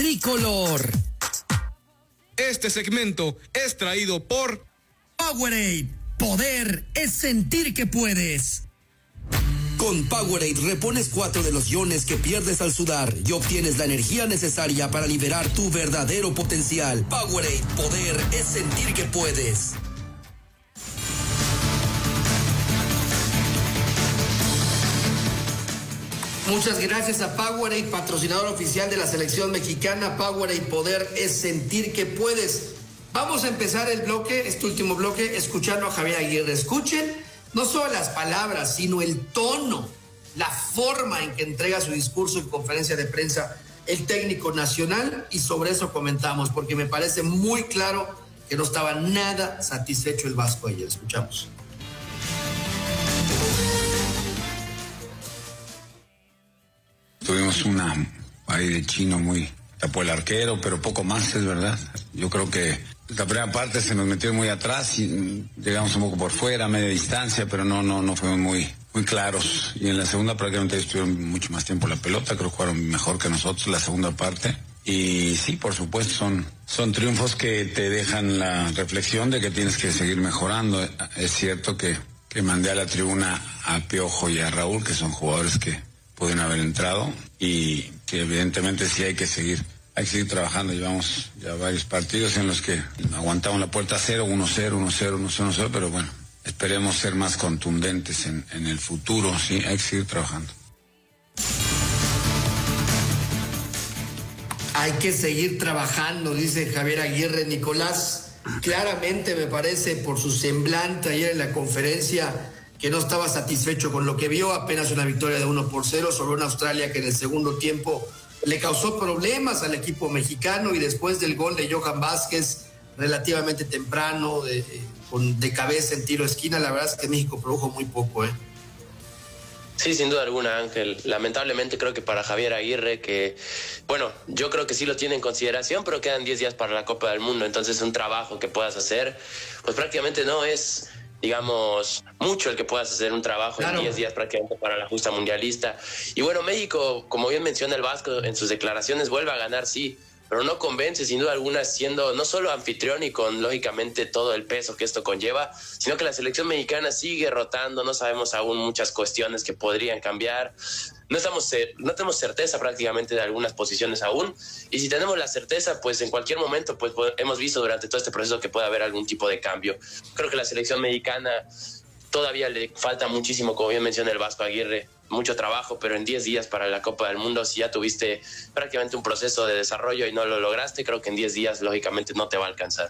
tricolor. Este segmento es traído por Powerade. Poder es sentir que puedes. Con Powerade repones 4 de los iones que pierdes al sudar y obtienes la energía necesaria para liberar tu verdadero potencial. Powerade, poder es sentir que puedes. Muchas gracias a Powerade, patrocinador oficial de la selección mexicana. Powerade, poder es sentir que puedes. Vamos a empezar el bloque, este último bloque, escuchando a Javier Aguirre. Escuchen no solo las palabras, sino el tono, la forma en que entrega su discurso en conferencia de prensa el técnico nacional, y sobre eso comentamos, porque me parece muy claro que no estaba nada satisfecho el Vasco ayer. Escuchamos. Tuvimos una ahí de chino muy... tapó el arquero, pero poco más, es verdad. Yo creo que la primera parte se nos metió muy atrás y llegamos un poco por fuera, a media distancia, pero no fuimos muy claros. Y en la segunda prácticamente estuvieron mucho más tiempo la pelota, creo que jugaron mejor que nosotros la segunda parte. Y sí, por supuesto, son triunfos que te dejan la reflexión de que tienes que seguir mejorando. Es cierto que mandé a la tribuna a Piojo y a Raúl, que son jugadores que pueden haber entrado, y que evidentemente sí hay que seguir trabajando. Llevamos ya varios partidos en los que aguantamos la puerta a 0, 1-0, 1-0, 1-0, pero bueno, esperemos ser más contundentes en el futuro. Sí, hay que seguir trabajando. Hay que seguir trabajando, dice Javier Aguirre. Nicolás, claramente me parece por su semblante ayer en la conferencia que no estaba satisfecho con lo que vio. Apenas una victoria de 1-0 sobre una Australia que en el segundo tiempo le causó problemas al equipo mexicano, y después del gol de Johan Vázquez relativamente temprano, de cabeza en tiro de esquina, la verdad es que México produjo muy poco. Sí, sin duda alguna, Ángel. Lamentablemente creo que para Javier Aguirre, que, bueno, yo creo que sí lo tiene en consideración, pero quedan 10 días para la Copa del Mundo, entonces un trabajo que puedas hacer, pues prácticamente no es, digamos, mucho el que puedas hacer un trabajo en 10 días prácticamente para la justa mundialista. Y bueno, México, como bien menciona el Vasco en sus declaraciones, vuelve a ganar, sí, pero no convence sin duda alguna, siendo no solo anfitrión y con lógicamente todo el peso que esto conlleva, sino que la selección mexicana sigue rotando. No sabemos aún muchas cuestiones que podrían cambiar. No tenemos certeza prácticamente de algunas posiciones aún, y si tenemos la certeza, pues en cualquier momento pues hemos visto durante todo este proceso que puede haber algún tipo de cambio. Creo que la selección mexicana todavía le falta muchísimo, como bien menciona el Vasco Aguirre, mucho trabajo, pero en 10 días para la Copa del Mundo, si ya tuviste prácticamente un proceso de desarrollo y no lo lograste, creo que en 10 días lógicamente no te va a alcanzar.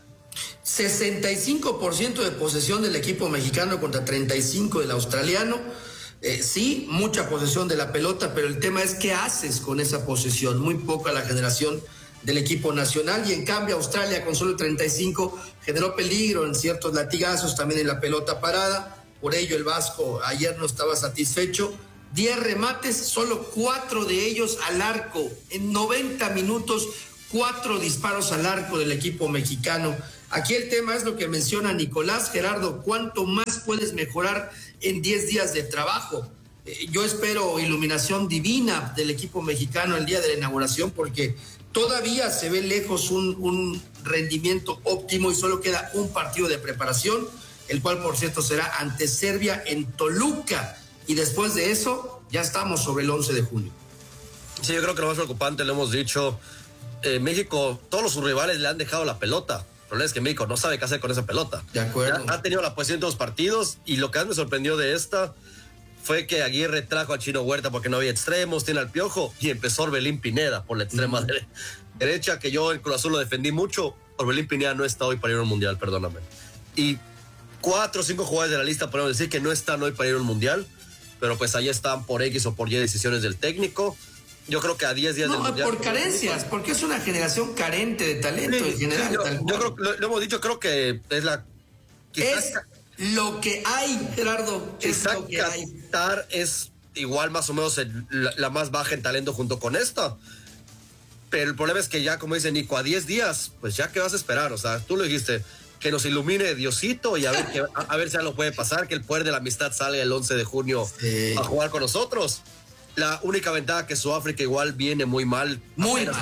65% de posesión del equipo mexicano contra 35% del australiano. Sí, mucha posesión de la pelota, pero el tema es qué haces con esa posesión. Muy poca la generación del equipo nacional, y en cambio Australia con solo 35 generó peligro en ciertos latigazos, también en la pelota parada. Por ello el Vasco ayer no estaba satisfecho. 10 remates, solo 4 de ellos al arco. En 90 minutos, 4 disparos al arco del equipo mexicano. Aquí el tema es lo que menciona Nicolás. Gerardo, ¿cuánto más puedes mejorar en 10 días de trabajo? Yo espero iluminación divina del equipo mexicano el día de la inauguración, porque todavía se ve lejos un rendimiento óptimo, y solo queda un partido de preparación, el cual por cierto será ante Serbia en Toluca, y después de eso ya estamos sobre el 11 de junio. Sí, yo creo que lo más preocupante, lo hemos dicho, México, todos sus rivales le han dejado la pelota. El problema es que México no sabe qué hacer con esa pelota. De acuerdo. Ha tenido la posesión en todos los partidos, y lo que más me sorprendió de esta fue que Aguirre trajo a Chino Huerta porque no había extremos, tiene al Piojo, y empezó Orbelín Pineda por la extrema derecha, que yo en Cruz Azul lo defendí mucho. Orbelín Pineda no está hoy para ir a un mundial, perdóname. Y 4 o 5 jugadores de la lista podemos decir que no están hoy para ir a un mundial, pero pues ahí están por X o por Y decisiones del técnico. Yo creo que a 10 días del mundial, por carencias, porque es una generación carente de talento en general. Yo creo, lo hemos dicho, creo que es la... Es lo que hay, Gerardo. Quizá Qatar es igual más o menos la más baja en talento junto con esta. Pero el problema es que ya, como dice Nico, a 10 días, pues ya qué vas a esperar. O sea, tú lo dijiste, que nos ilumine Diosito, y a ver si ya lo puede pasar, que el poder de la amistad salga el 11 de junio a jugar con nosotros. La única ventaja que Sudáfrica igual viene muy mal.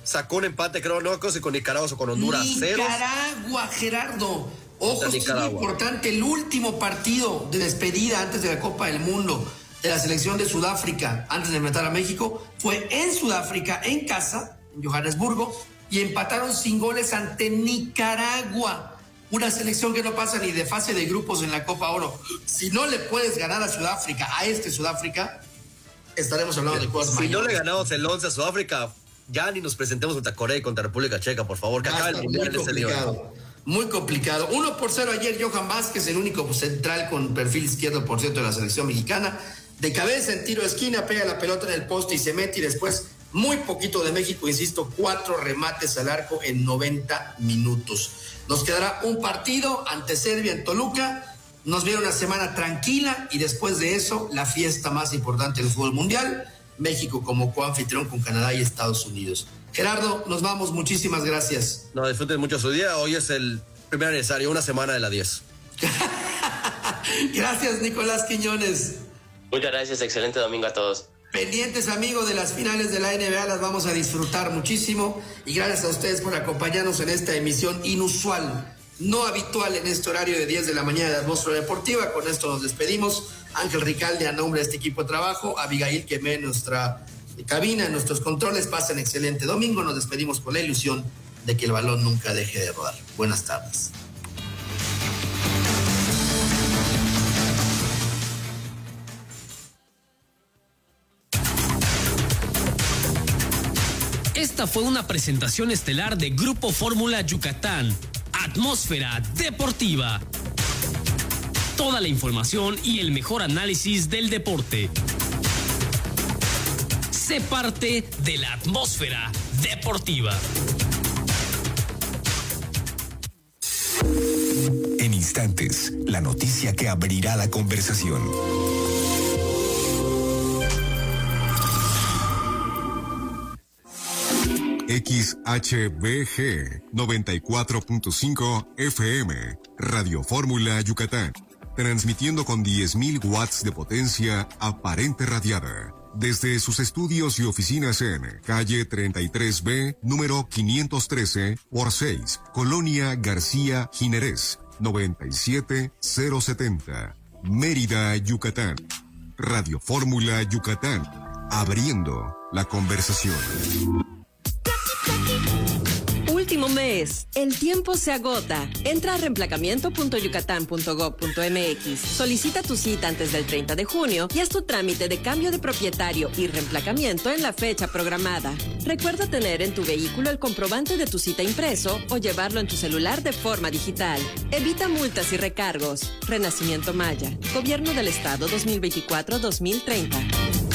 sacó un empate, creo, no sé, con Nicaragua o con Honduras. Nicaragua, Gerardo. Ojo, es muy importante, el último partido de despedida antes de la Copa del Mundo de la selección de Sudáfrica, antes de enfrentar a México, fue en Sudáfrica, en casa, en Johannesburgo, y empataron sin goles ante Nicaragua, una selección que no pasa ni de fase de grupos en la Copa Oro. Si no le puedes ganar a Sudáfrica, a este Sudáfrica, estaremos hablando de cosas mayores. Si no le ganamos el 11 a Sudáfrica, ya ni nos presentemos contra Corea y contra República Checa, por favor, que acabe el mundial en ese nivel. Muy complicado. 1-0 ayer, Johan Vázquez, el único central con perfil izquierdo, por cierto, de la selección mexicana. De cabeza en tiro de esquina, pega la pelota en el poste y se mete, y después muy poquito de México, insisto, 4 remates al arco en 90 minutos. Nos quedará un partido ante Serbia en Toluca. Nos viene una semana tranquila y después de eso, la fiesta más importante del fútbol mundial. México como coanfitrión con Canadá y Estados Unidos. Gerardo, nos vamos, muchísimas gracias. No, disfruten mucho su día, hoy es el primer aniversario, una semana de la 10. Gracias, Nicolás Quiñones. Muchas gracias, excelente domingo a todos. Pendientes, amigos, de las finales de la NBA, las vamos a disfrutar muchísimo, y gracias a ustedes por acompañarnos en esta emisión inusual, no habitual en este horario de 10 de la mañana de Atmósfera Deportiva. Con esto nos despedimos. Ángel Ricalde a nombre de este equipo de trabajo, Abigail Quemé en nuestra cabina, en nuestros controles. Pasen excelente domingo. Nos despedimos con la ilusión de que el balón nunca deje de rodar. Buenas tardes. Esta fue una presentación estelar de Grupo Fórmula Yucatán, Atmósfera Deportiva. Toda la información y el mejor análisis del deporte. Sé parte de la Atmósfera Deportiva. En instantes, la noticia que abrirá la conversación. XHBG 94.5 FM, Radio Fórmula Yucatán, transmitiendo con 10.000 watts de potencia aparente radiada, desde sus estudios y oficinas en calle 33B, número 513 por 6, Colonia García Jiménez, 97070, Mérida, Yucatán. Radio Fórmula Yucatán, abriendo la conversación. Último mes. El tiempo se agota. Entra a reemplacamiento.yucatán.gov.mx. Solicita tu cita antes del 30 de junio y haz tu trámite de cambio de propietario y reemplacamiento en la fecha programada. Recuerda tener en tu vehículo el comprobante de tu cita impreso o llevarlo en tu celular de forma digital. Evita multas y recargos. Renacimiento Maya. Gobierno del Estado 2024-2030.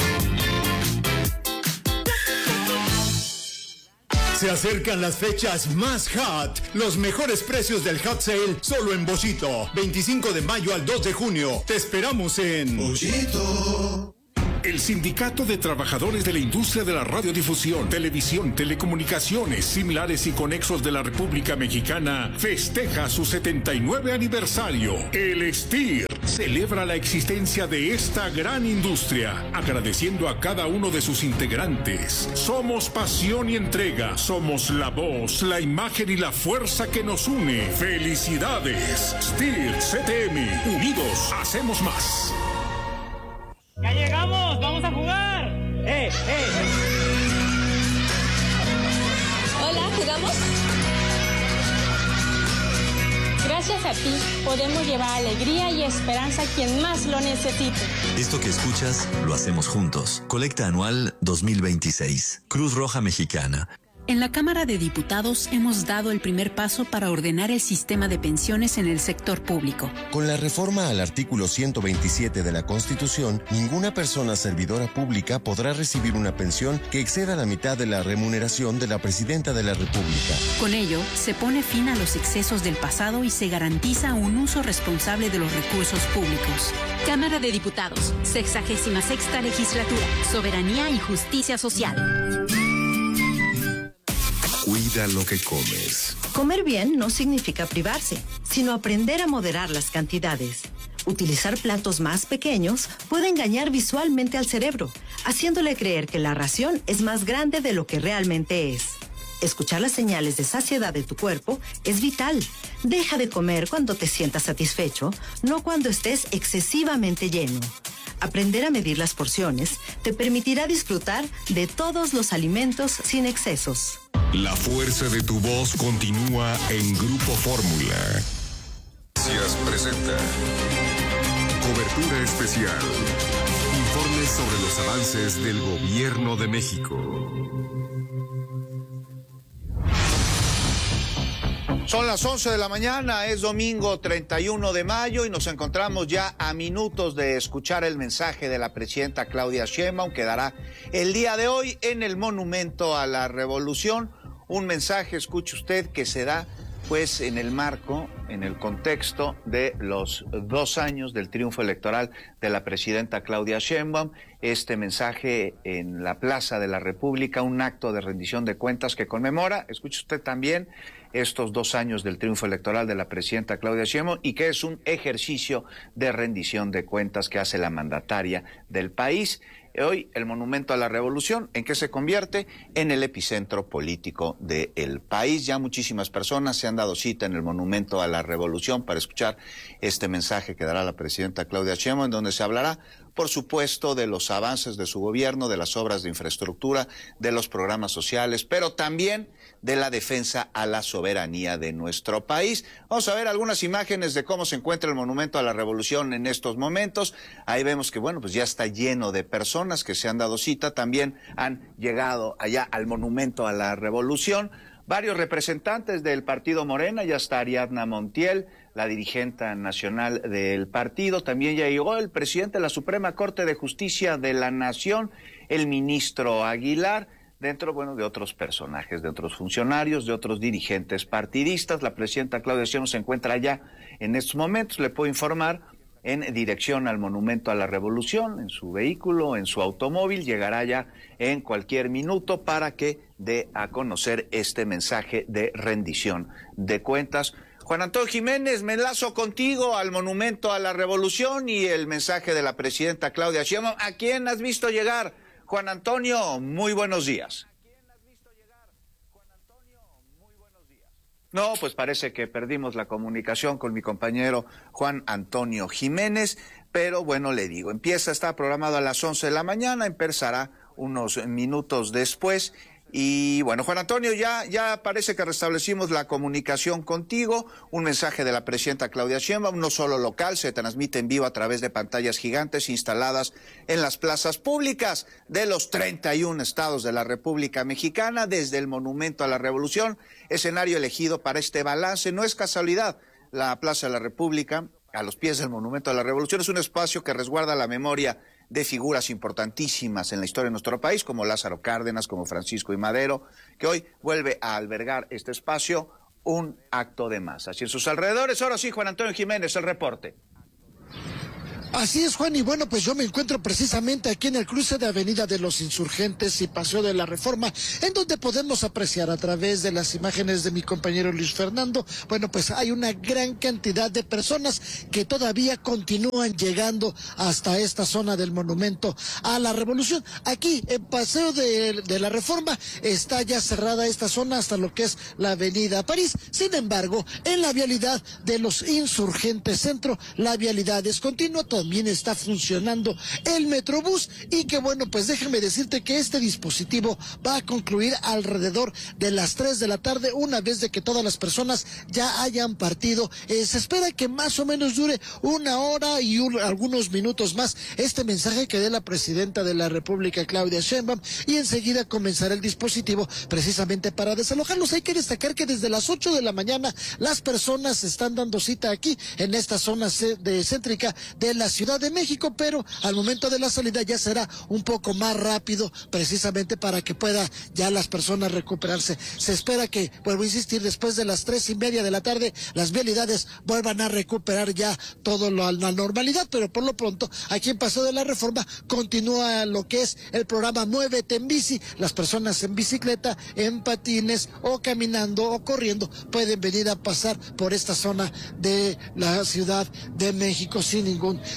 Se acercan las fechas más hot. Los mejores precios del hot sale solo en Bollito. 25 de mayo al 2 de junio. Te esperamos en Bollito. El Sindicato de Trabajadores de la Industria de la Radiodifusión, Televisión, Telecomunicaciones, Similares y Conexos de la República Mexicana festeja su 79 aniversario. El STIR celebra la existencia de esta gran industria, agradeciendo a cada uno de sus integrantes. Somos pasión y entrega, somos la voz, la imagen y la fuerza que nos une. ¡Felicidades! STIR CTM, unidos hacemos más. ¡Ya llegamos! ¡Vamos a jugar! Hola, ¿jugamos? Gracias a ti podemos llevar alegría y esperanza a quien más lo necesite. Esto que escuchas lo hacemos juntos. Colecta anual 2026. Cruz Roja Mexicana. En la Cámara de Diputados hemos dado el primer paso para ordenar el sistema de pensiones en el sector público. Con la reforma al artículo 127 de la Constitución, ninguna persona servidora pública podrá recibir una pensión que exceda la mitad de la remuneración de la Presidenta de la República. Con ello, se pone fin a los excesos del pasado y se garantiza un uso responsable de los recursos públicos. Cámara de Diputados, 66ª Legislatura, Soberanía y Justicia Social. Cuida lo que comes. Comer bien no significa privarse, sino aprender a moderar las cantidades. Utilizar platos más pequeños puede engañar visualmente al cerebro, haciéndole creer que la ración es más grande de lo que realmente es. Escuchar las señales de saciedad de tu cuerpo es vital. Deja de comer cuando te sientas satisfecho, no cuando estés excesivamente lleno. Aprender a medir las porciones te permitirá disfrutar de todos los alimentos sin excesos. La fuerza de tu voz continúa en Grupo Fórmula. Noticias presenta cobertura especial. Informes sobre los avances del Gobierno de México. Son las 11 de la mañana, es domingo 31 de mayo y nos encontramos ya a minutos de escuchar el mensaje de la presidenta Claudia Sheinbaum, que dará el día de hoy en el Monumento a la Revolución. Un mensaje, escuche usted, que se da pues en el marco, en el contexto de los 2 años del triunfo electoral de la presidenta Claudia Sheinbaum. Este mensaje en la Plaza de la República, un acto de rendición de cuentas que conmemora, escuche usted también, estos 2 años del triunfo electoral de la presidenta Claudia Sheinbaum, y que es un ejercicio de rendición de cuentas que hace la mandataria del país. Hoy el Monumento a la Revolución, ¿en qué se convierte? En el epicentro político del país. Ya muchísimas personas se han dado cita en el Monumento a la Revolución para escuchar este mensaje que dará la presidenta Claudia Sheinbaum, en donde se hablará, por supuesto, de los avances de su gobierno, de las obras de infraestructura, de los programas sociales, pero también de la defensa a la soberanía de nuestro país. Vamos a ver algunas imágenes de cómo se encuentra el Monumento a la Revolución en estos momentos. Ahí vemos que, bueno, pues ya está lleno de personas que se han dado cita, también han llegado allá al Monumento a la Revolución varios representantes del partido Morena. Ya está Ariadna Montiel, la dirigente nacional del partido. También ya llegó el presidente de la Suprema Corte de Justicia de la Nación, el ministro Aguilar, dentro, bueno, de otros personajes, de otros funcionarios, de otros dirigentes partidistas. La presidenta Claudia Sheinbaum se encuentra allá en estos momentos, le puedo informar, en dirección al Monumento a la Revolución, en su vehículo, en su automóvil. Llegará ya en cualquier minuto para que dé a conocer este mensaje de rendición de cuentas. Juan Antonio Jiménez, me enlazo contigo al Monumento a la Revolución y el mensaje de la presidenta Claudia Sheinbaum. ¿A quién has visto llegar? Juan Antonio, muy buenos días. No, pues parece que perdimos la comunicación con mi compañero Juan Antonio Jiménez, pero bueno, le digo, está programado a las 11 de la mañana, empezará unos minutos después. Y bueno, Juan Antonio, ya parece que restablecimos la comunicación contigo. Un mensaje de la presidenta Claudia Sheinbaum, no solo local, se transmite en vivo a través de pantallas gigantes instaladas en las plazas públicas de los 31 estados de la República Mexicana, desde el Monumento a la Revolución, escenario elegido para este balance. No es casualidad, la Plaza de la República, a los pies del Monumento a la Revolución, es un espacio que resguarda la memoria de figuras importantísimas en la historia de nuestro país, como Lázaro Cárdenas, como Francisco I. Madero, que hoy vuelve a albergar este espacio, un acto de masas. Y en sus alrededores, ahora sí, Juan Antonio Jiménez, el reporte. Así es, Juan, y bueno, pues yo me encuentro precisamente aquí en el cruce de Avenida de los Insurgentes y Paseo de la Reforma, en donde podemos apreciar a través de las imágenes de mi compañero Luis Fernando, bueno, pues hay una gran cantidad de personas que todavía continúan llegando hasta esta zona del Monumento a la Revolución. Aquí, en Paseo de la Reforma, está ya cerrada esta zona hasta lo que es la Avenida París. Sin embargo, en la vialidad de los Insurgentes Centro, la vialidad es continua. También está funcionando el Metrobús y que bueno, pues déjame decirte que este dispositivo va a concluir alrededor de las 3 de la tarde, una vez de que todas las personas ya hayan partido. Se espera que más o menos dure 1 hora y algunos minutos más este mensaje que dé la presidenta de la República, Claudia Sheinbaum, y enseguida comenzará el dispositivo precisamente para desalojarlos. Hay que destacar que desde las 8 de la mañana las personas se están dando cita aquí en esta zona céntrica de la Ciudad de México, pero al momento de la salida ya será un poco más rápido, precisamente para que pueda ya las personas recuperarse. Se espera que, vuelvo a insistir, después de las 3:30 de la tarde, las vialidades vuelvan a recuperar ya todo a la normalidad, pero por lo pronto, aquí en Paseo de la Reforma, continúa lo que es el programa Muévete en Bici. Las personas en bicicleta, en patines, o caminando, o corriendo, pueden venir a pasar por esta zona de la Ciudad de México sin ningún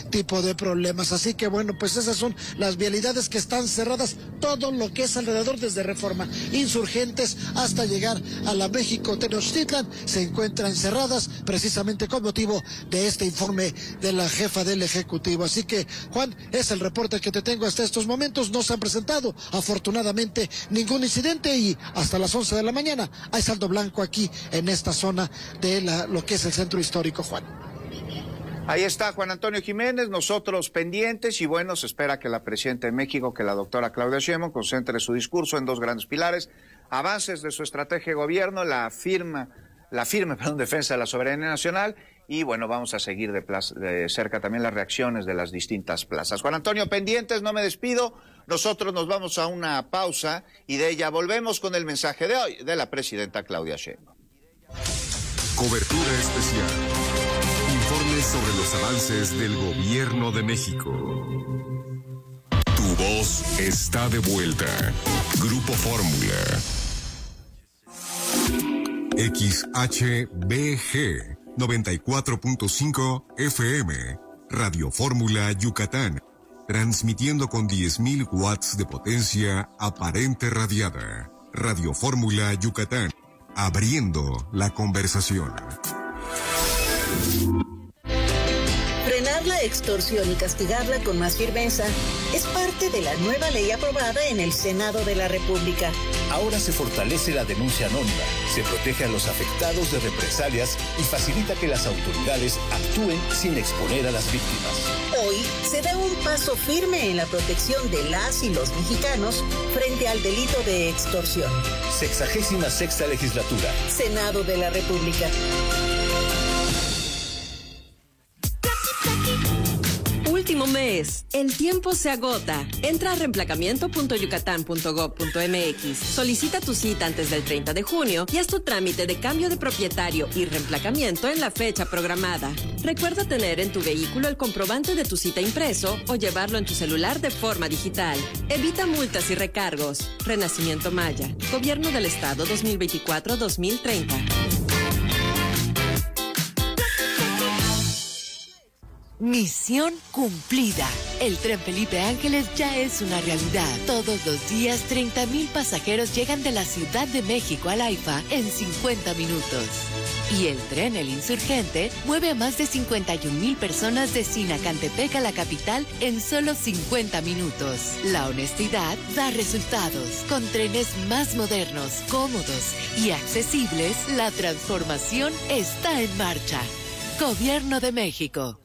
tipo de problemas. Así que bueno, pues esas son las vialidades que están cerradas, todo lo que es alrededor, desde Reforma, Insurgentes, hasta llegar a la México Tenochtitlan, se encuentran cerradas precisamente con motivo de este informe de la jefa del Ejecutivo. Así que, Juan, es el reporte que te tengo hasta estos momentos. No se han presentado, afortunadamente, ningún incidente, y hasta las 11 de la mañana hay saldo blanco aquí en esta zona de lo que es el centro histórico, Juan. Ahí está Juan Antonio Jiménez, nosotros pendientes, y bueno, se espera que la presidenta de México, que la doctora Claudia Sheinbaum, concentre su discurso en dos grandes pilares: avances de su estrategia de gobierno, la firme defensa de la soberanía nacional, y bueno, vamos a seguir de cerca también las reacciones de las distintas plazas. Juan Antonio, pendientes, no me despido, nosotros nos vamos a una pausa y de ella volvemos con el mensaje de hoy de la presidenta Claudia Sheinbaum. Cobertura especial. Informes sobre los avances del Gobierno de México. Tu voz está de vuelta. Grupo Fórmula. XHBG 94.5 FM. Radio Fórmula Yucatán. Transmitiendo con 10.000 watts de potencia aparente radiada. Radio Fórmula Yucatán. Abriendo la conversación. Frenar la extorsión y castigarla con más firmeza es parte de la nueva ley aprobada en el Senado de la República. Ahora se fortalece la denuncia anónima, se protege a los afectados de represalias y facilita que las autoridades actúen sin exponer a las víctimas. Hoy se da un paso firme en la protección de las y los mexicanos frente al delito de extorsión. 66ª Legislatura. Senado de la República. Último mes. El tiempo se agota. Entra a reemplacamiento.yucatán.gov.mx. Solicita tu cita antes del 30 de junio y haz tu trámite de cambio de propietario y reemplacamiento en la fecha programada. Recuerda tener en tu vehículo el comprobante de tu cita impreso o llevarlo en tu celular de forma digital. Evita multas y recargos. Renacimiento Maya. Gobierno del Estado 2024-2030. Misión cumplida. El tren Felipe Ángeles ya es una realidad. Todos los días 30,000 pasajeros llegan de la Ciudad de México al AIFA en 50 minutos. Y el tren El Insurgente mueve a más de 51,000 personas de Sinacantepec a la capital en solo 50 minutos. La honestidad da resultados. Con trenes más modernos, cómodos y accesibles, la transformación está en marcha. Gobierno de México.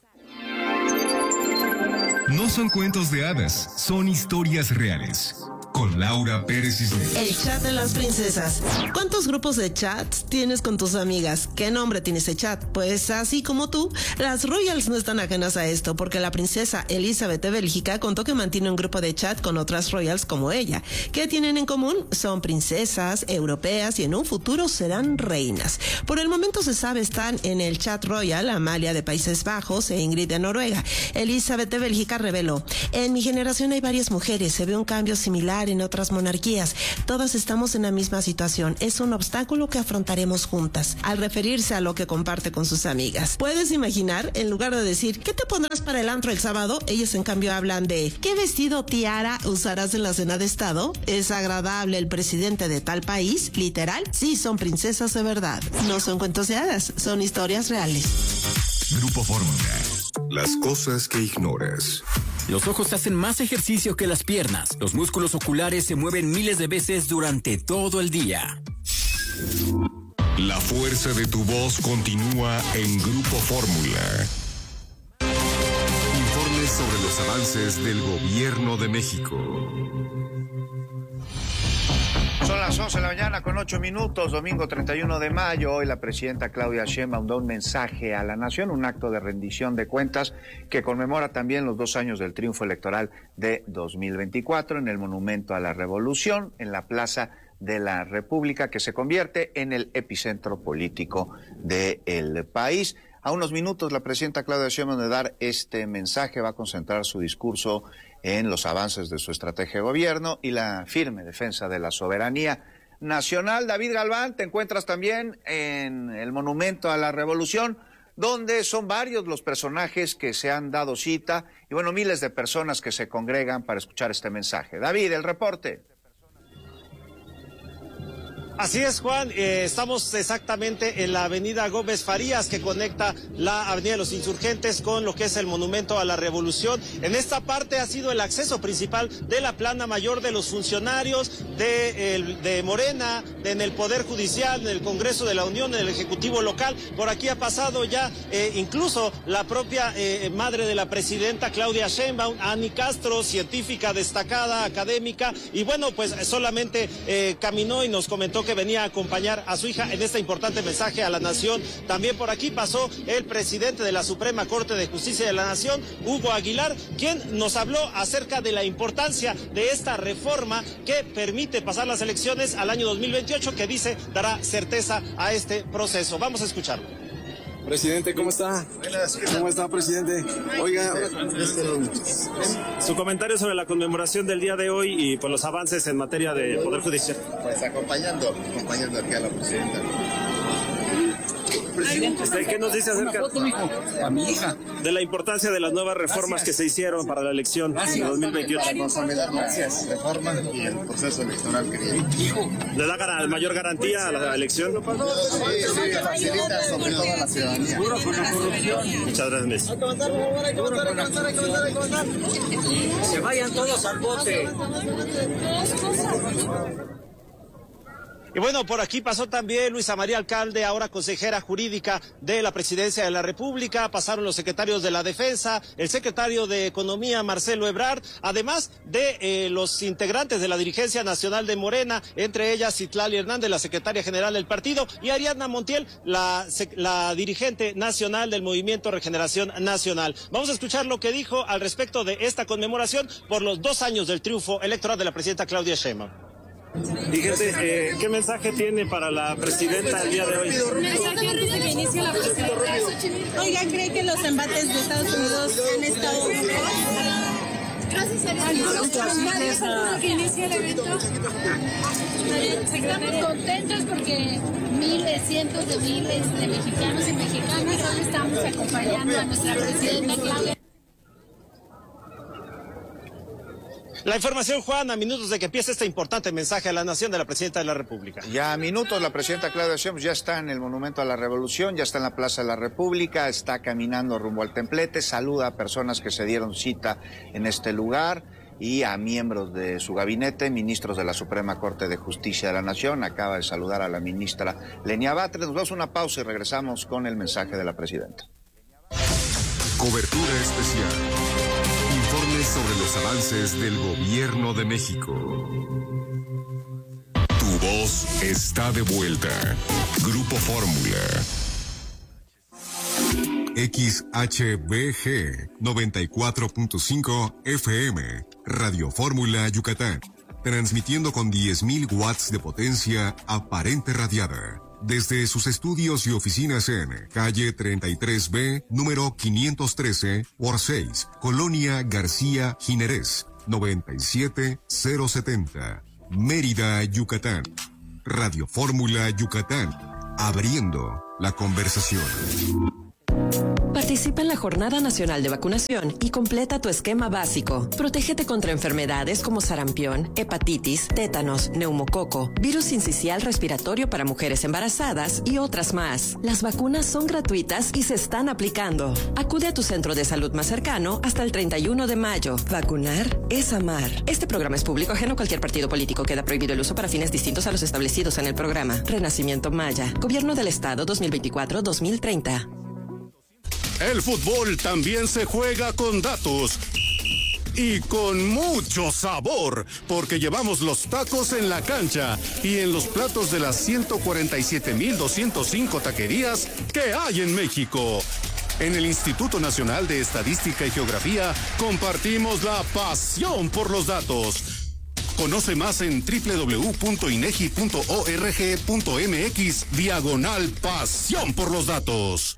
No son cuentos de hadas, son historias reales. Con Laura Pérez Cisneros. El chat de las princesas. ¿Cuántos grupos de chats tienes con tus amigas? ¿Qué nombre tiene ese chat? Pues así como tú, las Royals no están ajenas a esto, porque la princesa Elizabeth de Bélgica contó que mantiene un grupo de chat con otras Royals como ella. ¿Qué tienen en común? Son princesas europeas y en un futuro serán reinas. Por el momento se sabe están en el chat Royal Amalia de Países Bajos e Ingrid de Noruega. Elizabeth de Bélgica reveló: en mi generación hay varias mujeres, se ve un cambio similar en otras monarquías. Todas estamos en la misma situación. Es un obstáculo que afrontaremos juntas. Al referirse a lo que comparte con sus amigas. ¿Puedes imaginar? En lugar de decir, ¿qué te pondrás para el antro el sábado? Ellos en cambio hablan de, ¿qué vestido tiara usarás en la cena de estado? ¿Es agradable el presidente de tal país? ¿Literal? Sí, son princesas de verdad. No son cuentos de hadas, son historias reales. Grupo Fórmula. Las cosas que ignoras. Los ojos hacen más ejercicio que las piernas. Los músculos oculares se mueven miles de veces durante todo el día. La fuerza de tu voz continúa en Grupo Fórmula. Informes sobre los avances del Gobierno de México. Son las 11 de la mañana con 8 minutos, domingo 31 de mayo. Hoy la presidenta Claudia Sheinbaum da un mensaje a la nación, un acto de rendición de cuentas que conmemora también los 2 años del triunfo electoral de 2024 en el Monumento a la Revolución, en la Plaza de la República, que se convierte en el epicentro político del país. A unos minutos la presidenta Claudia Sheinbaum de dar este mensaje va a concentrar su discurso en los avances de su estrategia de gobierno y la firme defensa de la soberanía nacional. David Galván, te encuentras también en el Monumento a la Revolución. donde son varios los personajes que se han dado cita y bueno, miles de personas que se congregan para escuchar este mensaje. David, el reporte. Así es, Juan, estamos exactamente en la avenida Gómez Farías, que conecta la avenida de los Insurgentes con lo que es el Monumento a la Revolución. En esta parte ha sido el acceso principal de la plana mayor de los funcionarios de Morena, en el Poder Judicial, en el Congreso de la Unión, en el Ejecutivo local. Por aquí ha pasado ya incluso la propia madre de la presidenta, Claudia Sheinbaum, Ani Castro, científica destacada, académica, y bueno, pues solamente caminó y nos comentó que venía a acompañar a su hija en este importante mensaje a la nación. También por aquí pasó el presidente de la Suprema Corte de Justicia de la Nación, Hugo Aguilar, quien nos habló acerca de la importancia de esta reforma que permite pasar las elecciones al año 2028, que dice dará certeza a este proceso. Vamos a escucharlo. Presidente, ¿cómo está? Buenas. ¿Cómo está, presidente? Oiga, su comentario sobre la conmemoración del día de hoy y por los avances en materia de Poder Judicial. Pues acompañando aquí a la presidenta. Presidente, ¿qué nos dice acerca a mi hija de la importancia de las nuevas reformas que se hicieron para la elección de 2028? Gracias. Reforma y el proceso electoral que viene. ¿Le da mayor garantía a la elección? Sí, facilita sobre todo a la ciudadanía. Muchas gracias. Se vayan todos al bote. Y bueno, por aquí pasó también Luisa María Alcalde, ahora consejera jurídica de la Presidencia de la República. Pasaron los secretarios de la Defensa, el secretario de Economía, Marcelo Ebrard, además de los integrantes de la dirigencia nacional de Morena, entre ellas Citlali Hernández, la secretaria general del partido, y Ariadna Montiel, la dirigente nacional del Movimiento Regeneración Nacional. Vamos a escuchar lo que dijo al respecto de esta conmemoración por los 2 años del triunfo electoral de la presidenta Claudia Sheinbaum. Dígate, ¿qué mensaje tiene para la presidenta el día de hoy? Mensaje antes de que inicie la presidencia. Oiga, ¿cree que los embates de Estados Unidos han estado mejor? Gracias a Dios. Que inicie el evento. Estamos contentos porque miles, cientos de miles de mexicanos y mexicanas hoy estamos acompañando a nuestra presidenta Claudia. La información, Juan, a minutos de que empiece este importante mensaje a la nación de la presidenta de la República. Ya a minutos la presidenta Claudia Sheinbaum ya está en el Monumento a la Revolución, ya está en la Plaza de la República, está caminando rumbo al templete, saluda a personas que se dieron cita en este lugar y a miembros de su gabinete, ministros de la Suprema Corte de Justicia de la Nación. Acaba de saludar a la ministra Lenia Batres. Nos vamos a una pausa y regresamos con el mensaje de la presidenta. Cobertura especial. Informes sobre los avances del Gobierno de México. Tu voz está de vuelta. Grupo Fórmula. XHBG 94.5 FM. Radio Fórmula Yucatán. Transmitiendo con 10.000 watts de potencia aparente radiada. Desde sus estudios y oficinas en calle 33B, número 513 por 6, Colonia García Jiménez, 97070, Mérida, Yucatán. Radio Fórmula Yucatán, abriendo la conversación. Participa en la Jornada Nacional de Vacunación y completa tu esquema básico. Protégete contra enfermedades como sarampión, hepatitis, tétanos, neumococo, virus sincicial respiratorio para mujeres embarazadas y otras más. Las vacunas son gratuitas y se están aplicando. Acude a tu centro de salud más cercano hasta el 31 de mayo. Vacunar es amar. Este programa es público ajeno a cualquier partido político. Queda prohibido el uso para fines distintos a los establecidos en el programa. Renacimiento Maya. Gobierno del Estado 2024-2030. El fútbol también se juega con datos y con mucho sabor, porque llevamos los tacos en la cancha y en los platos de las 147,205 taquerías que hay en México. En el Instituto Nacional de Estadística y Geografía compartimos la pasión por los datos. Conoce más en www.inegi.org.mx/pasión por los datos.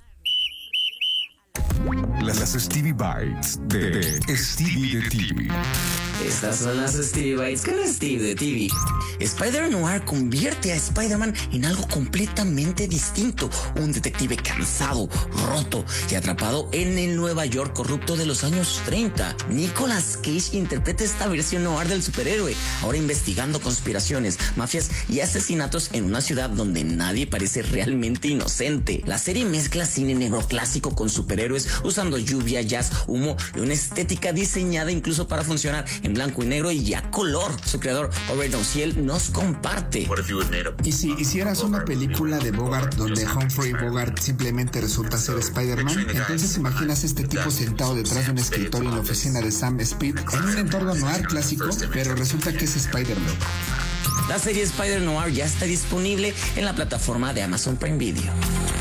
Las Stevie Bites de Stevie de TV. Estas son las Stevie Bites con Steve de TV. Spider-Noir convierte a Spider-Man en algo completamente distinto. Un detective cansado, roto y atrapado en el Nueva York corrupto de los años 30. Nicolas Cage interpreta esta versión noir del superhéroe, ahora investigando conspiraciones, mafias y asesinatos en una ciudad donde nadie parece realmente inocente. La serie mezcla cine negro clásico con superhéroes usando lluvia, jazz, humo y una estética diseñada incluso para funcionar en blanco y negro y a color. Su creador, Robert Ociel, nos comparte. ¿Y si hicieras una película de Bogart donde Humphrey Bogart simplemente resulta ser Spider-Man? Entonces imaginas este tipo sentado detrás de un escritorio en la oficina de Sam Speed en un entorno noir clásico, pero resulta que es Spider-Man. La serie Spider-Noir ya está disponible en la plataforma de Amazon Prime Video.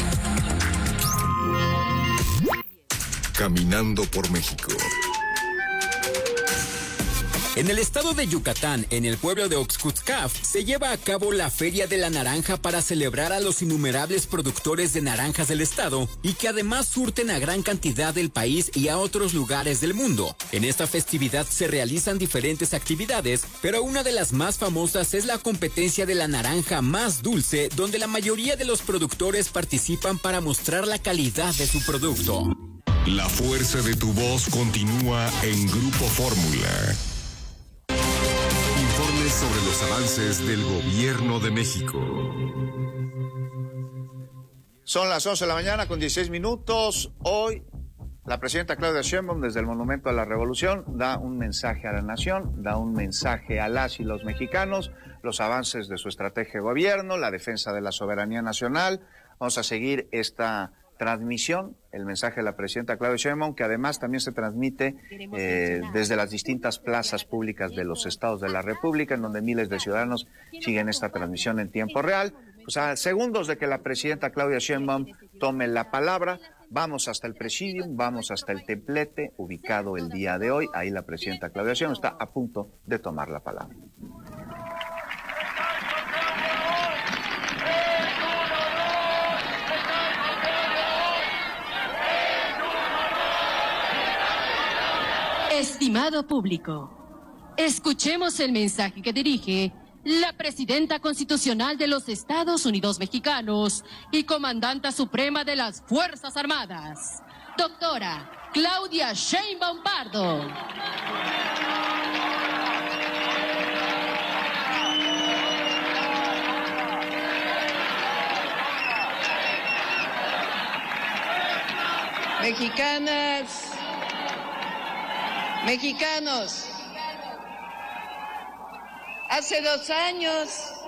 Caminando por México. En el estado de Yucatán, en el pueblo de Oxcutzcaf, se lleva a cabo la Feria de la Naranja para celebrar a los innumerables productores de naranjas del estado y que además surten a gran cantidad del país y a otros lugares del mundo. En esta festividad se realizan diferentes actividades, pero una de las más famosas es la competencia de la naranja más dulce, donde la mayoría de los productores participan para mostrar la calidad de su producto. La fuerza de tu voz continúa en Grupo Fórmula. Informes sobre los avances del Gobierno de México. Son las 11 de la mañana con 16 minutos. Hoy la presidenta Claudia Sheinbaum desde el Monumento a la Revolución da un mensaje a la nación, da un mensaje a las y los mexicanos, los avances de su estrategia de gobierno, la defensa de la soberanía nacional. Vamos a seguir esta transmisión, el mensaje de la presidenta Claudia Sheinbaum, que además también se transmite desde las distintas plazas públicas de los estados de la República, en donde miles de ciudadanos siguen esta transmisión en tiempo real. Pues a segundos de que la presidenta Claudia Sheinbaum tome la palabra, vamos hasta el Presidium, vamos hasta el templete ubicado el día de hoy. Ahí la presidenta Claudia Sheinbaum está a punto de tomar la palabra. Estimado público, escuchemos el mensaje que dirige la Presidenta Constitucional de los Estados Unidos Mexicanos y Comandanta Suprema de las Fuerzas Armadas, doctora Claudia Sheinbaum Pardo. Mexicanas, mexicanos, hace 2 años,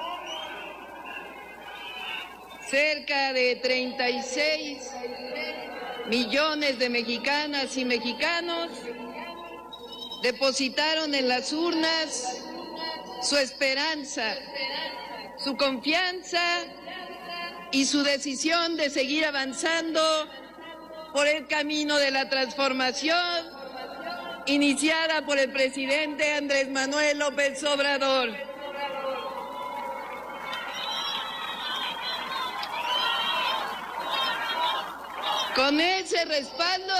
cerca de 36 millones de mexicanas y mexicanos depositaron en las urnas su esperanza, su confianza y su decisión de seguir avanzando por el camino de la transformación iniciada por el presidente Andrés Manuel López Obrador. Con ese respaldo,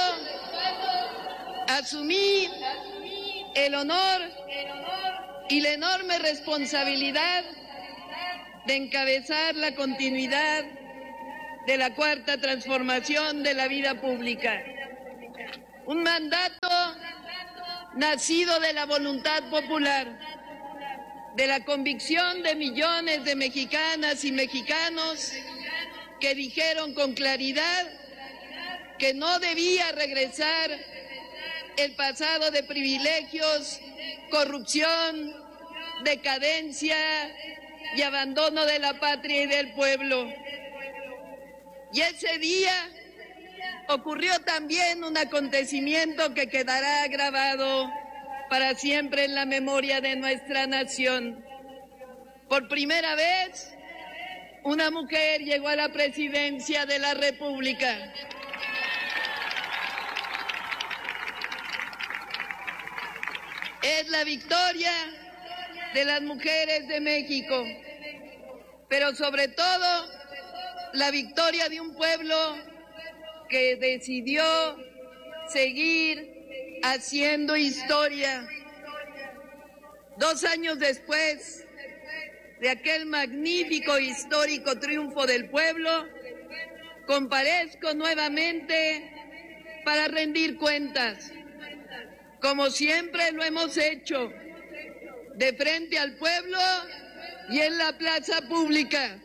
asumí el honor y la enorme responsabilidad de encabezar la continuidad de la cuarta transformación de la vida pública. Un mandato nacido de la voluntad popular, de la convicción de millones de mexicanas y mexicanos que dijeron con claridad que no debía regresar el pasado de privilegios, corrupción, decadencia y abandono de la patria y del pueblo. Y ese día ocurrió también un acontecimiento que quedará grabado para siempre en la memoria de nuestra nación. Por primera vez, una mujer llegó a la presidencia de la República. Es la victoria de las mujeres de México, pero sobre todo la victoria de un pueblo que decidió seguir haciendo historia, 2 años después de aquel magnífico histórico triunfo del pueblo, comparezco nuevamente para rendir cuentas, como siempre lo hemos hecho, de frente al pueblo y en la plaza pública.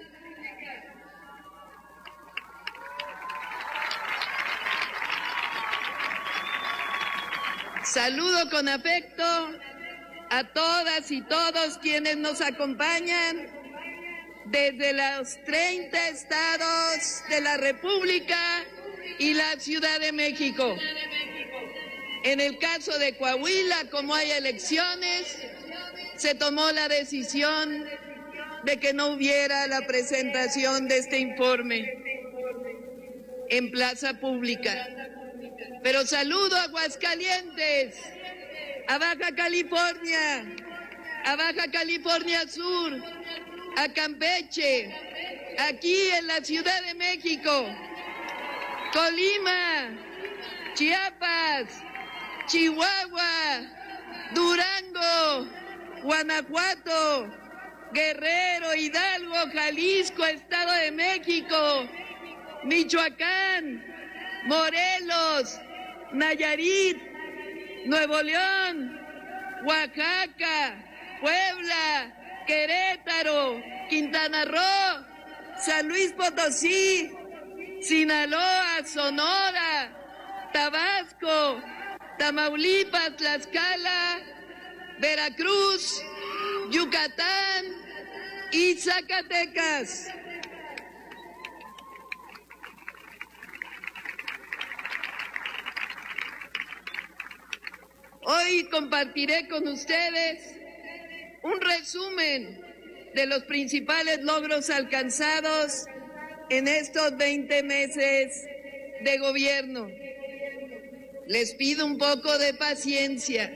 Saludo con afecto a todas y todos quienes nos acompañan desde los 30 estados de la República y la Ciudad de México. En el caso de Coahuila, como hay elecciones, se tomó la decisión de que no hubiera la presentación de este informe en plaza pública. Pero saludo a Aguascalientes, a Baja California Sur, a Campeche, aquí en la Ciudad de México, Colima, Chiapas, Chihuahua, Durango, Guanajuato, Guerrero, Hidalgo, Jalisco, Estado de México, Michoacán, Morelos, Nayarit, Nuevo León, Oaxaca, Puebla, Querétaro, Quintana Roo, San Luis Potosí, Sinaloa, Sonora, Tabasco, Tamaulipas, Tlaxcala, Veracruz, Yucatán y Zacatecas. Hoy compartiré con ustedes un resumen de los principales logros alcanzados en estos 20 meses de gobierno. Les pido un poco de paciencia.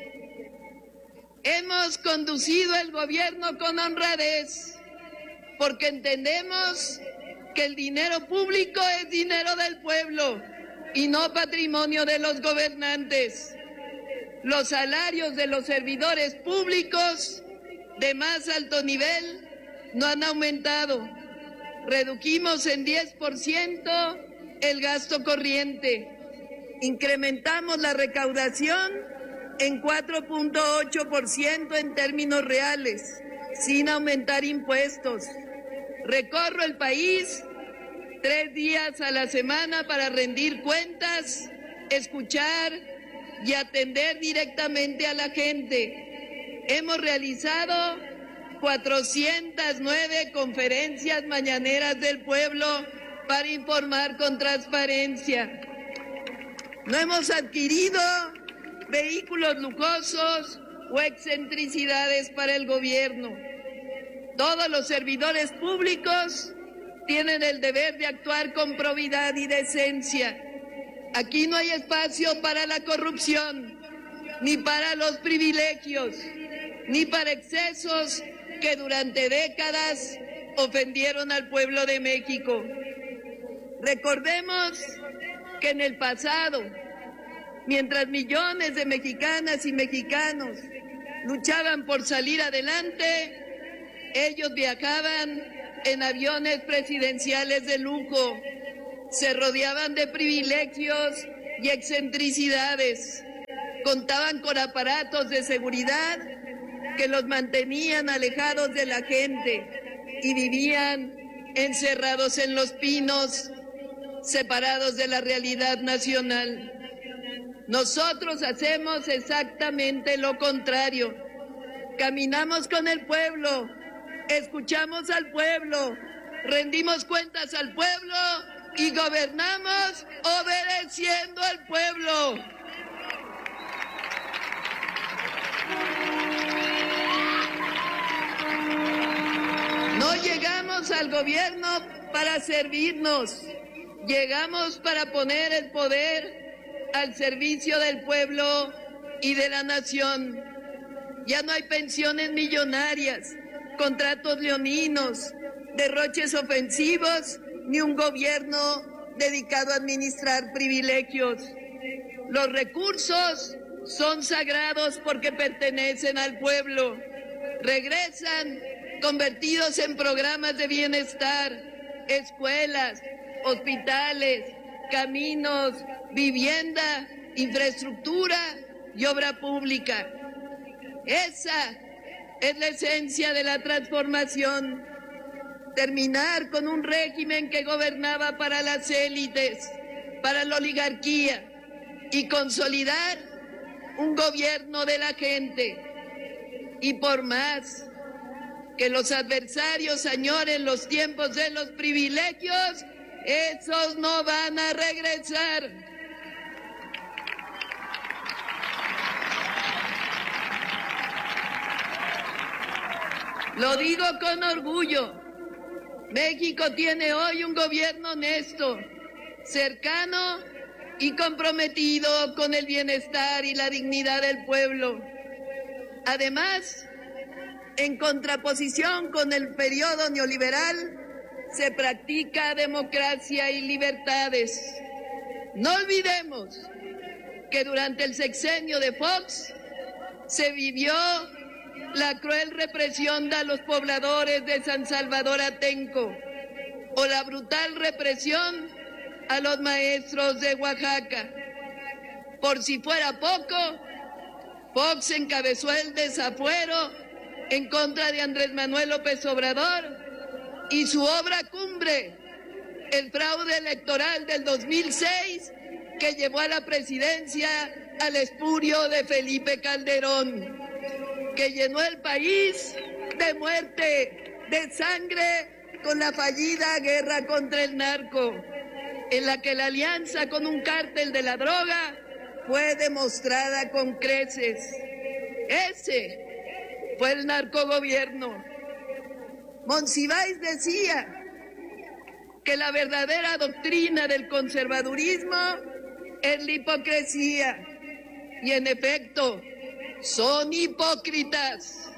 Hemos conducido el gobierno con honradez, porque entendemos que el dinero público es dinero del pueblo y no patrimonio de los gobernantes. Los salarios de los servidores públicos de más alto nivel no han aumentado. Redujimos en 10% el gasto corriente. Incrementamos la recaudación en 4.8% en términos reales, sin aumentar impuestos. Recorro el país 3 días a la semana para rendir cuentas, escuchar y atender directamente a la gente. Hemos realizado 409 conferencias mañaneras del pueblo para informar con transparencia. No hemos adquirido vehículos lujosos o excentricidades para el gobierno. Todos los servidores públicos tienen el deber de actuar con probidad y decencia. Aquí no hay espacio para la corrupción, ni para los privilegios, ni para excesos que durante décadas ofendieron al pueblo de México. Recordemos que en el pasado, mientras millones de mexicanas y mexicanos luchaban por salir adelante, ellos viajaban en aviones presidenciales de lujo, se rodeaban de privilegios y excentricidades, contaban con aparatos de seguridad que los mantenían alejados de la gente y vivían encerrados en los pinos, separados de la realidad nacional. Nosotros hacemos exactamente lo contrario. Caminamos con el pueblo, escuchamos al pueblo, rendimos cuentas al pueblo y gobernamos obedeciendo al pueblo. No llegamos al gobierno para servirnos, llegamos para poner el poder al servicio del pueblo y de la nación. Ya no hay pensiones millonarias, contratos leoninos, derroches ofensivos, ni un gobierno dedicado a administrar privilegios. Los recursos son sagrados porque pertenecen al pueblo. Regresan convertidos en programas de bienestar, escuelas, hospitales, caminos, vivienda, infraestructura y obra pública. Esa es la esencia de la transformación. Terminar con un régimen que gobernaba para las élites, para la oligarquía, y consolidar un gobierno de la gente. Y por más que los adversarios añoren los tiempos de los privilegios, esos no van a regresar. Lo digo con orgullo. México tiene hoy un gobierno honesto, cercano y comprometido con el bienestar y la dignidad del pueblo. Además, en contraposición con el periodo neoliberal, se practica democracia y libertades. No olvidemos que durante el sexenio de Fox se vivió la cruel represión de los pobladores de San Salvador Atenco o la brutal represión a los maestros de Oaxaca. Por si fuera poco, Fox encabezó el desafuero en contra de Andrés Manuel López Obrador y su obra cumbre, el fraude electoral del 2006, que llevó a la presidencia al espurio de Felipe Calderón, que llenó el país de muerte, de sangre, con la fallida guerra contra el narco, en la que la alianza con un cártel de la droga fue demostrada con creces. Ese fue el narcogobierno. Monsiváis decía que la verdadera doctrina del conservadurismo es la hipocresía, y en efecto, son hipócritas.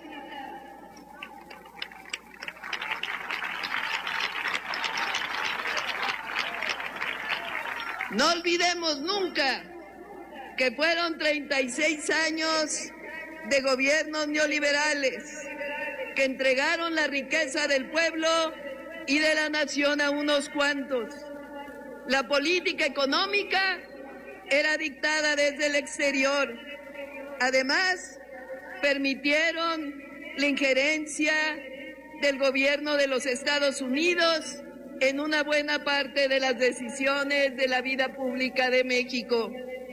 No olvidemos nunca que fueron 36 años de gobiernos neoliberales que entregaron la riqueza del pueblo y de la nación a unos cuantos. La política económica era dictada desde el exterior. Además, permitieron la injerencia del gobierno de los Estados Unidos en una buena parte de las decisiones de la vida pública de México.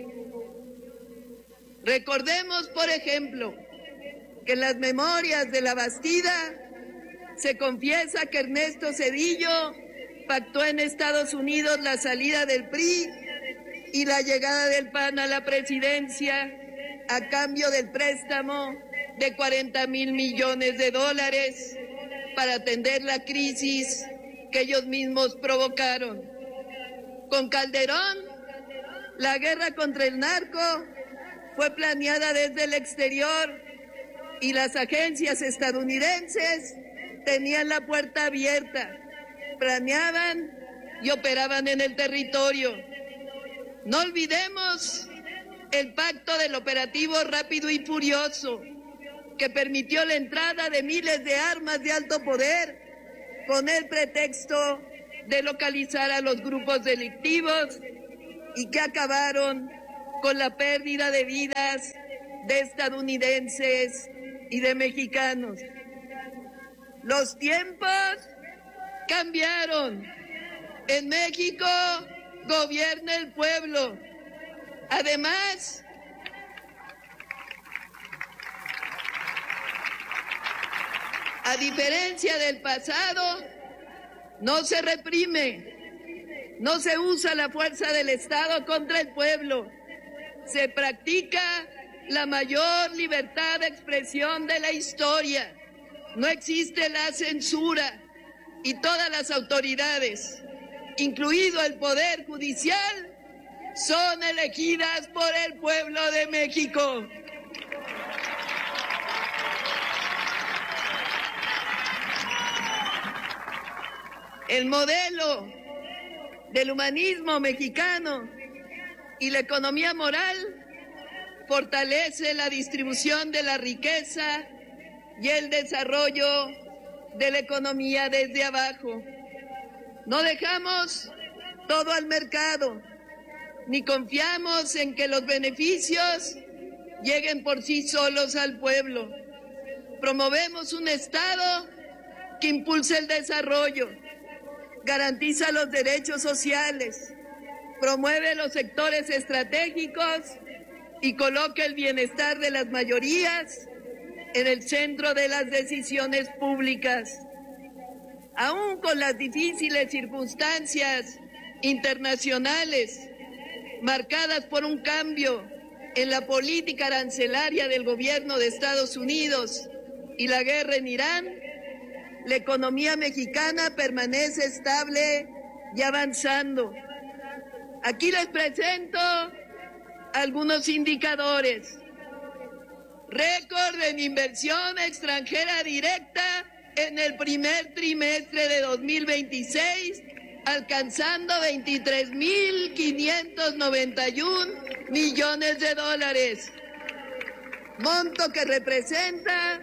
Recordemos, por ejemplo, que en las memorias de la Bastida se confiesa que Ernesto Zedillo pactó en Estados Unidos la salida del PRI y la llegada del PAN a la presidencia a cambio del préstamo de $40,000 millones para atender la crisis que ellos mismos provocaron. Con Calderón, la guerra contra el narco fue planeada desde el exterior y las agencias estadounidenses tenían la puerta abierta, planeaban y operaban en el territorio. No olvidemos el pacto del operativo Rápido y Furioso, que permitió la entrada de miles de armas de alto poder con el pretexto de localizar a los grupos delictivos y que acabaron con la pérdida de vidas de estadounidenses y de mexicanos. Los tiempos cambiaron. En México gobierna el pueblo. Además, a diferencia del pasado, no se reprime, no se usa la fuerza del Estado contra el pueblo. Se practica la mayor libertad de expresión de la historia. No existe la censura y todas las autoridades, incluido el Poder Judicial, son elegidas por el pueblo de México. El modelo del humanismo mexicano y la economía moral fortalece la distribución de la riqueza y el desarrollo de la economía desde abajo. No dejamos todo al mercado, ni confiamos en que los beneficios lleguen por sí solos al pueblo. Promovemos un Estado que impulse el desarrollo, garantiza los derechos sociales, promueve los sectores estratégicos y coloca el bienestar de las mayorías en el centro de las decisiones públicas. Aún con las difíciles circunstancias internacionales marcadas por un cambio en la política arancelaria del gobierno de Estados Unidos y la guerra en Irán, la economía mexicana permanece estable y avanzando. Aquí les presento algunos indicadores. Récord en inversión extranjera directa en el primer trimestre de 2026, alcanzando 23.591 millones de dólares, monto que representa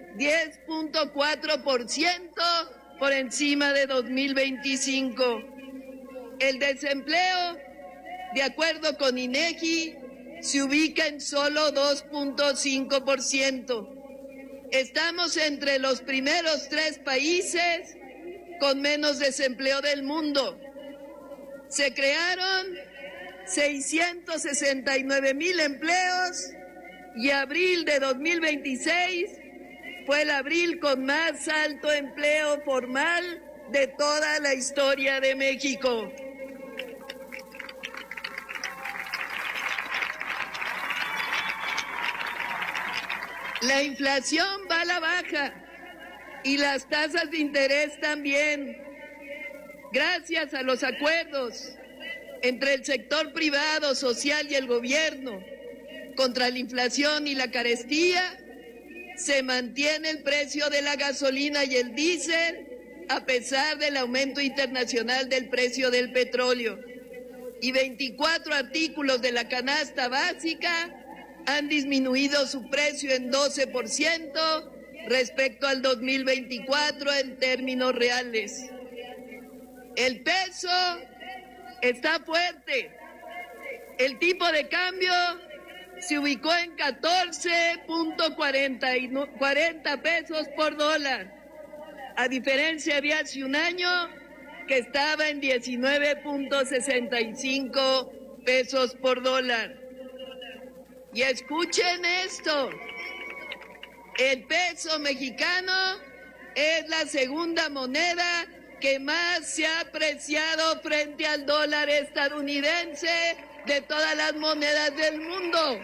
10.4% por encima de 2025. El desempleo, de acuerdo con INEGI, se ubica en solo 2.5%. Estamos entre los primeros 3 países con menos desempleo del mundo. Se crearon 669,000 empleos y abril de 2026 fue el abril con más alto empleo formal de toda la historia de México. La inflación va a la baja y las tasas de interés también. Gracias a los acuerdos entre el sector privado, social y el gobierno contra la inflación y la carestía, se mantiene el precio de la gasolina y el diésel a pesar del aumento internacional del precio del petróleo. Y 24 artículos de la canasta básica han disminuido su precio en 12% respecto al 2024 en términos reales. El peso está fuerte. El tipo de cambio se ubicó en 14.40 pesos por dólar, a diferencia de hace un año que estaba en 19.65 pesos por dólar. Y escuchen esto, el peso mexicano es la segunda moneda que más se ha apreciado frente al dólar estadounidense de todas las monedas del mundo.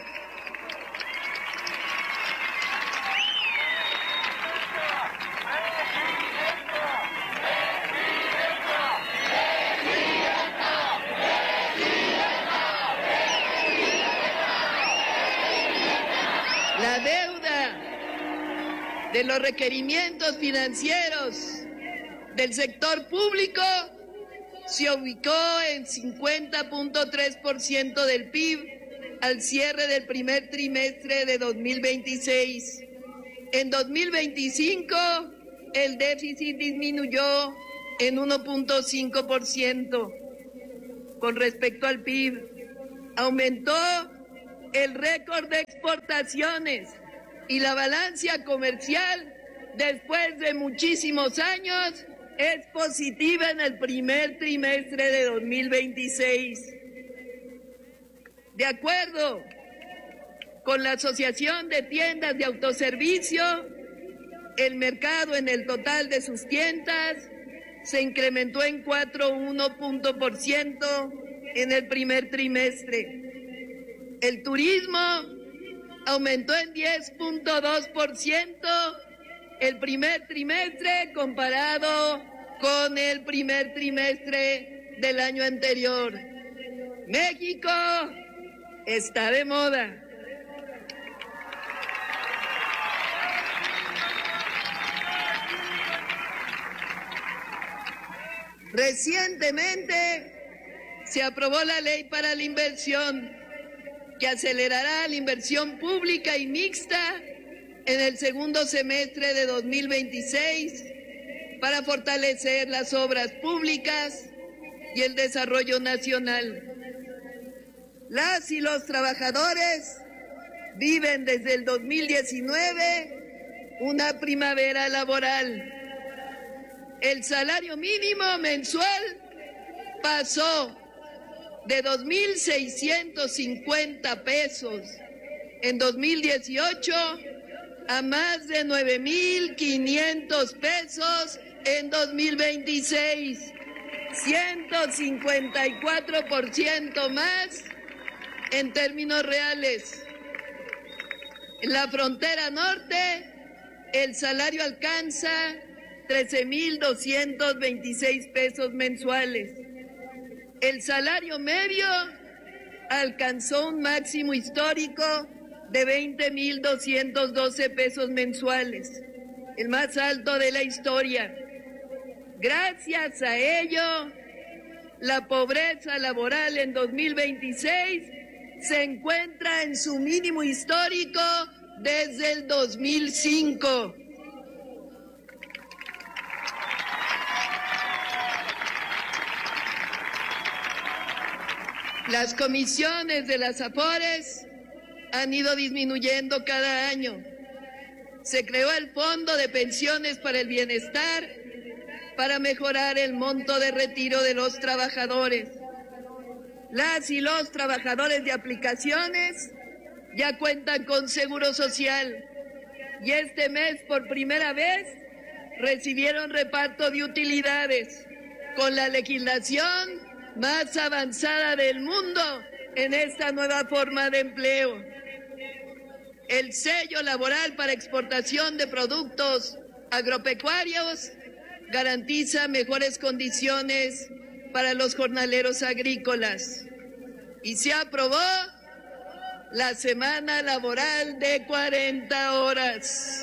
La deuda de los requerimientos financieros del sector público se ubicó en 50.3% del PIB al cierre del primer trimestre de 2026. En 2025, el déficit disminuyó en 1.5%. Con respecto al PIB, aumentó el récord de exportaciones y la balanza comercial, después de muchísimos años, es positiva en el primer trimestre de 2026. De acuerdo con la Asociación de Tiendas de Autoservicio, el mercado en el total de sus tiendas se incrementó en 4.1% en el primer trimestre. El turismo aumentó en 10.2% el primer trimestre comparado con el primer trimestre del año anterior. México está de moda. Recientemente se aprobó la ley para la inversión que acelerará la inversión pública y mixta en el segundo semestre de 2026 para fortalecer las obras públicas y el desarrollo nacional. Las y los trabajadores viven desde el 2019 una primavera laboral. El salario mínimo mensual pasó de 2.650 pesos en 2018 a más de 9.500 pesos en 2026, 154% más en términos reales. En la frontera norte, el salario alcanza 13.226 pesos mensuales. El salario medio alcanzó un máximo histórico de 20.212 pesos mensuales, el más alto de la historia. Gracias a ello, la pobreza laboral en 2026 se encuentra en su mínimo histórico desde el 2005. Las comisiones de las AFORES han ido disminuyendo cada año. Se creó el Fondo de Pensiones para el Bienestar para mejorar el monto de retiro de los trabajadores. Las y los trabajadores de aplicaciones ya cuentan con seguro social y este mes por primera vez recibieron reparto de utilidades con la legislación más avanzada del mundo en esta nueva forma de empleo. El sello laboral para exportación de productos agropecuarios garantiza mejores condiciones para los jornaleros agrícolas y se aprobó la semana laboral de 40 horas.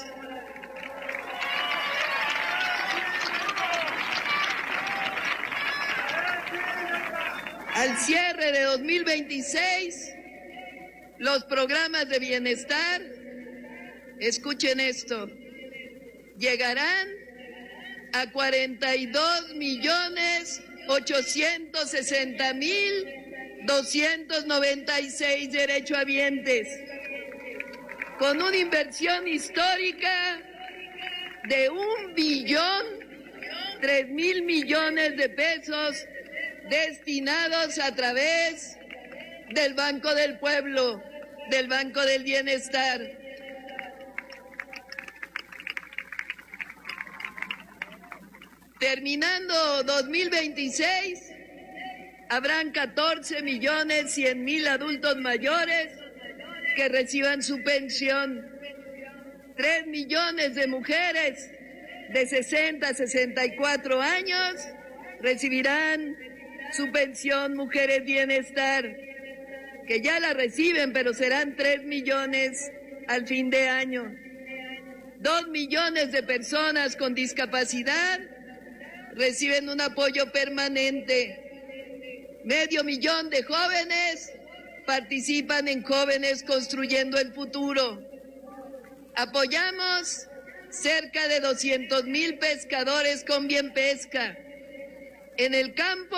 Al cierre de 2026, los programas de bienestar, escuchen esto, llegarán a 42.860.296 derechohabientes, con una inversión histórica de 1.003.000 millones de pesos destinados a través del Banco del Pueblo, del Banco del Bienestar. Terminando 2026, habrán 14.100.000 adultos mayores que reciban su pensión. 3 millones de mujeres de 60 a 64 años recibirán su pensión Mujeres Bienestar, que ya la reciben, pero serán 3 millones al fin de año. 2 millones de personas con discapacidad reciben un apoyo permanente. 500,000 de jóvenes participan en Jóvenes Construyendo el Futuro. Apoyamos cerca de 200,000 pescadores con Bien Pesca. En el campo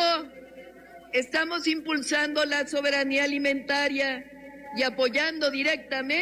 estamos impulsando la soberanía alimentaria y apoyando directamente